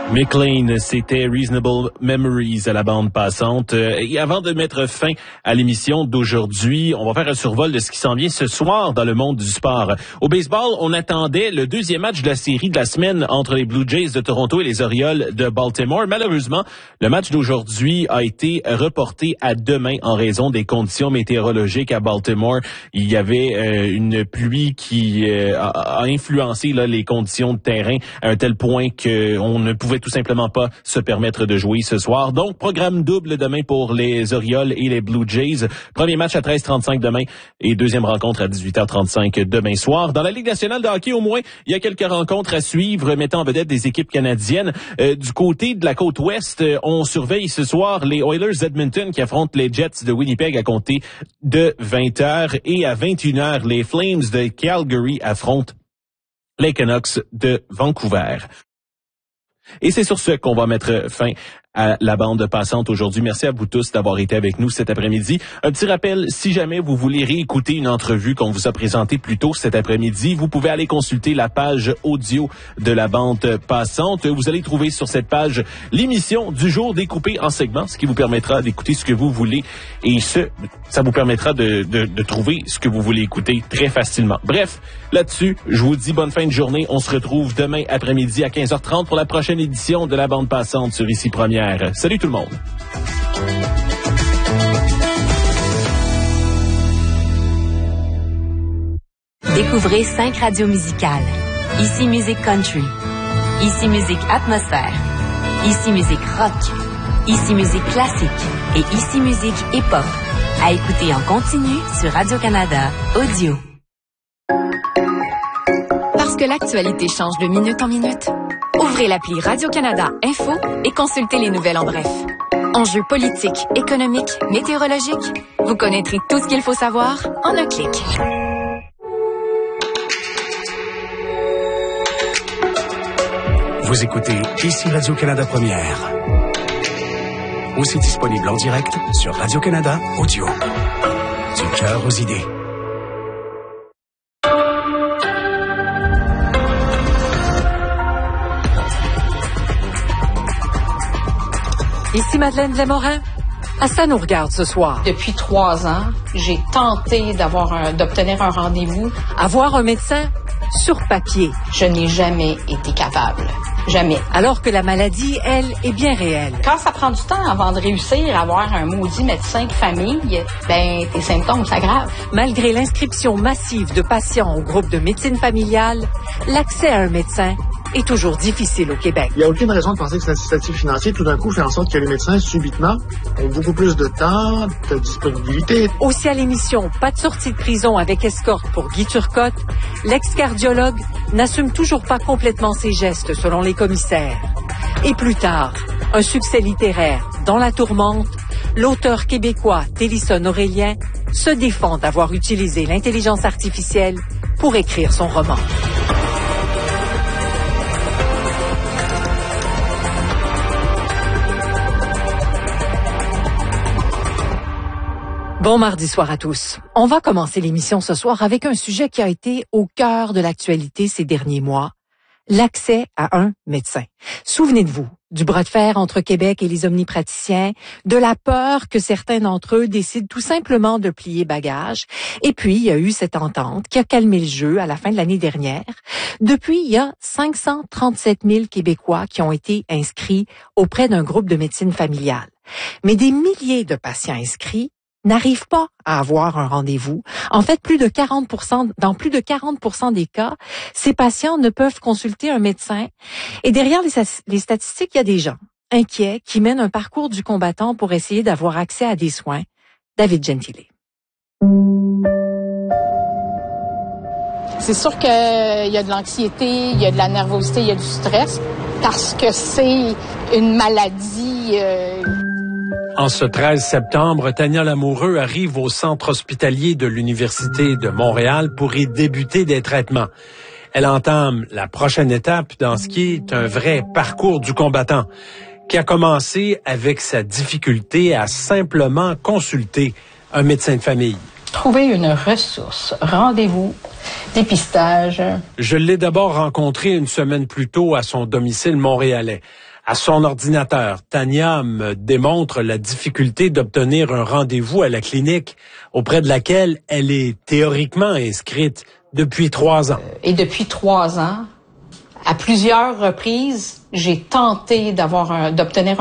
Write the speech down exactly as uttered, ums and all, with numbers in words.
McLean, c'était Reasonable Memories à la bande passante. Et avant de mettre fin à l'émission d'aujourd'hui, on va faire un survol de ce qui s'en vient ce soir dans le monde du sport. Au baseball, on attendait le deuxième match de la série de la semaine entre les Blue Jays de Toronto et les Orioles de Baltimore. Malheureusement, le match d'aujourd'hui a été reporté à demain en raison des conditions météorologiques à Baltimore. Il y avait euh, une pluie qui euh, a, a influencé là, les conditions de terrain à un tel point qu'on ne pouvait tout simplement pas se permettre de jouer ce soir. Donc, programme double demain pour les Orioles et les Blue Jays. Premier match à treize heures trente-cinq demain et deuxième rencontre à dix-huit heures trente-cinq demain soir. Dans la Ligue nationale de hockey, au moins, il y a quelques rencontres à suivre mettant en vedette des équipes canadiennes. Euh, du côté de la côte ouest, euh, on surveille ce soir les Oilers d'Edmonton qui affrontent les Jets de Winnipeg à compter de vingt heures et à vingt et une heures, les Flames de Calgary affrontent les Canucks de Vancouver. Et c'est sur ce qu'on va mettre fin à la bande passante aujourd'hui. Merci à vous tous d'avoir été avec nous cet après-midi. Un petit rappel, si jamais vous voulez réécouter une entrevue qu'on vous a présentée plus tôt cet après-midi, vous pouvez aller consulter la page audio de la bande passante. Vous allez trouver sur cette page l'émission du jour découpée en segments, ce qui vous permettra d'écouter ce que vous voulez et ce, ça vous permettra de, de, de trouver ce que vous voulez écouter très facilement. Bref, là-dessus, je vous dis bonne fin de journée. On se retrouve demain après-midi à quinze heures trente pour la prochaine édition de la bande passante sur Ici Première. Salut tout le monde. Découvrez cinq radios musicales. Ici Musique Country. Ici Musique Atmosphère. Ici Musique Rock. Ici Musique Classique. Et Ici Musique Hip-Hop. À écouter en continu sur Radio-Canada Audio. Parce que l'actualité change de minute en minute. Ouvrez l'appli Radio-Canada Info et consultez les nouvelles en bref. Enjeux politiques, économiques, météorologiques. Vous connaîtrez tout ce qu'il faut savoir en un clic. Vous écoutez Ici Radio-Canada Première. Aussi disponible en direct sur Radio-Canada Audio. Du cœur aux idées. Ici Madeleine Desmorin. À ça nous regarde ce soir. Depuis trois ans, j'ai tenté d'avoir un, d'obtenir un rendez-vous. Avoir un médecin sur papier. Je n'ai jamais été capable. Jamais. Alors que la maladie, elle, est bien réelle. Quand ça prend du temps avant de réussir à avoir un maudit médecin de famille, ben, tes symptômes s'aggravent. Malgré l'inscription massive de patients au groupe de médecine familiale, l'accès à un médecin est toujours difficile au Québec. Il n'y a aucune raison de penser que c'est un incitatif financier tout d'un coup fait en sorte que les médecins, subitement, ont beaucoup plus de temps, de disponibilité. Aussi à l'émission Pas de sortie de prison avec escorte pour Guy Turcotte, l'ex-cardiologue n'assume toujours pas complètement ses gestes selon les commissaires. Et plus tard, un succès littéraire dans la tourmente, l'auteur québécois Télison Aurélien se défend d'avoir utilisé l'intelligence artificielle pour écrire son roman. Bon mardi soir à tous. On va commencer l'émission ce soir avec un sujet qui a été au cœur de l'actualité ces derniers mois, l'accès à un médecin. Souvenez-vous du bras de fer entre Québec et les omnipraticiens, de la peur que certains d'entre eux décident tout simplement de plier bagage. Et puis, il y a eu cette entente qui a calmé le jeu à la fin de l'année dernière. Depuis, il y a cinq cent trente-sept mille Québécois qui ont été inscrits auprès d'un groupe de médecine familiale. Mais des milliers de patients inscrits n'arrivent pas à avoir un rendez-vous. En fait, plus de quarante pour cent, dans plus de quarante pour cent des cas, ces patients ne peuvent consulter un médecin. Et derrière les, les statistiques, il y a des gens inquiets qui mènent un parcours du combattant pour essayer d'avoir accès à des soins. David Gentile. C'est sûr qu'il y a de l'anxiété, il y a de la nervosité, il y a du stress, parce que c'est une maladie... Euh En ce treize septembre, Tania Lamoureux arrive au centre hospitalier de l'Université de Montréal pour y débuter des traitements. Elle entame la prochaine étape dans ce qui est un vrai parcours du combattant, qui a commencé avec sa difficulté à simplement consulter un médecin de famille. Trouver une ressource, rendez-vous, dépistage. Je l'ai d'abord rencontré une semaine plus tôt à son domicile montréalais. à son ordinateur. Tania me démontre la difficulté d'obtenir un rendez-vous à la clinique auprès de laquelle elle est théoriquement inscrite depuis trois ans. Et depuis trois ans, à plusieurs reprises, j'ai tenté d'avoir un, d'obtenir